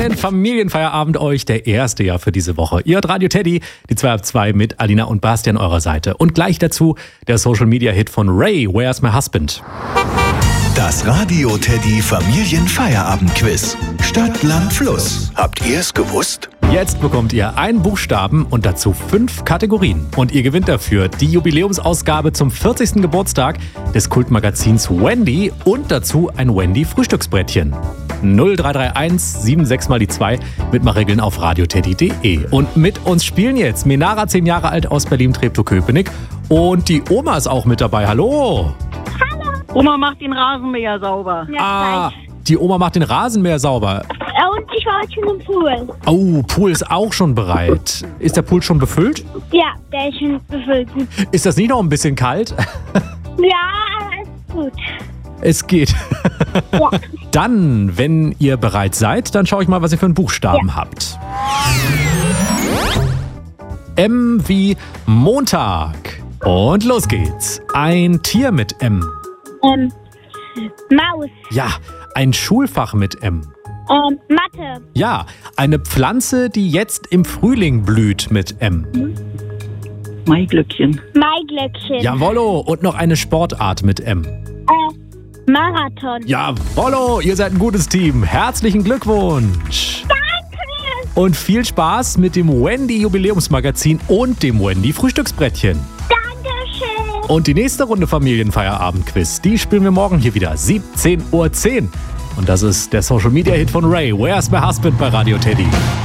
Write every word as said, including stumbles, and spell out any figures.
Guten Familienfeierabend euch, der erste ja für diese Woche. Ihr hört Radio Teddy, die zwei ab zwei mit Alina und Basti an eurer Seite. Und gleich dazu der Social-Media-Hit von Ray, Where's My Husband? Das Radio Teddy Familienfeierabend-Quiz. Stadt, Land, Fluss. Habt ihr es gewusst? Jetzt bekommt ihr einen Buchstaben und dazu fünf Kategorien. Und ihr gewinnt dafür die Jubiläumsausgabe zum vierzigsten Geburtstag des Kultmagazins Wendy und dazu ein Wendy-Frühstücksbrettchen. null drei drei eins sieben sechs mal die zwei, Mitmachregeln auf radioteddy punkt de. Und mit uns spielen jetzt Menara, zehn Jahre alt, aus Berlin-Treptow-Köpenick. Und die Oma ist auch mit dabei. Hallo! Oma macht den Rasenmäher sauber. Ah, die Oma macht den Rasenmäher sauber. Und ich war heute schon im Pool. Oh, Pool ist auch schon bereit. Ist der Pool schon befüllt? Ja, der ist schon befüllt. Ist das nicht noch ein bisschen kalt? Ja, aber ist gut. Es geht. Ja. Dann, wenn ihr bereit seid, dann schaue ich mal, was ihr für einen Buchstaben Ja. habt. M wie Montag. Und los geht's. Ein Tier mit M. Ähm, Maus. Ja, ein Schulfach mit M. Ähm, Mathe. Ja, eine Pflanze, die jetzt im Frühling blüht mit M. Maiglöckchen. Maiglöckchen. Jawollo, und noch eine Sportart mit M. Äh, Marathon. Jawollo, ihr seid ein gutes Team. Herzlichen Glückwunsch. Danke. Und viel Spaß mit dem Wendy Jubiläumsmagazin und dem Wendy Frühstücksbrettchen. Dankeschön. Und die nächste Runde Familienfeierabend-Quiz, die spielen wir morgen hier wieder, siebzehn Uhr zehn. Und das ist der Social-Media-Hit von Ray, Where's My Husband bei Radio Teddy.